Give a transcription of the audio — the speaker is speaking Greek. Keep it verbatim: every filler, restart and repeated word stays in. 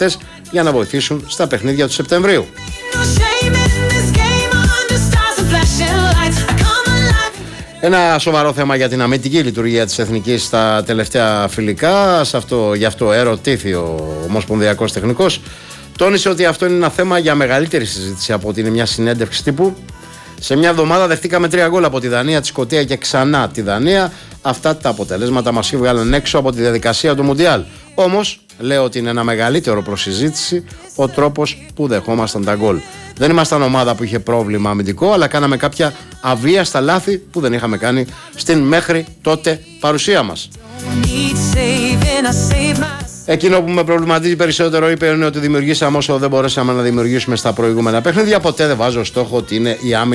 ποδοσφαιριστές για να βοηθήσουν στα παιχνίδια του Σεπτεμβρίου. Ένα σοβαρό θέμα για την αμυντική λειτουργία της Εθνικής στα τελευταία φιλικά. Σε αυτό, γι' αυτό ερωτήθη ο Ομοσπονδιακός Τεχνικός. Τόνισε ότι αυτό είναι ένα θέμα για μεγαλύτερη συζήτηση από ότι είναι μια συνέντευξη τύπου. Σε μια εβδομάδα δεχτήκαμε τρία γκολ από τη Δανία, τη Σκωτία και ξανά τη Δανία. Αυτά τα αποτελέσματα μας έβγαλαν έξω από τη διαδικασία του Μουντιάλ. Όμως, λέω ότι είναι ένα μεγαλύτερο προς συζήτηση ο τρόπος που δεχόμασταν τα γκολ. Δεν ήμασταν ομάδα που είχε πρόβλημα αμυντικό, αλλά κάναμε κάποια αβίαστα λάθη που δεν είχαμε κάνει στην μέχρι τότε παρουσία μας. Εκείνο που με προβληματίζει περισσότερο, είπε, είναι ότι δημιουργήσαμε όσο δεν μπορέσαμε να δημιουργήσουμε στα προηγούμενα παιχνίδια. Ποτέ δεν βάζω στόχο ότι είναι η άμυνα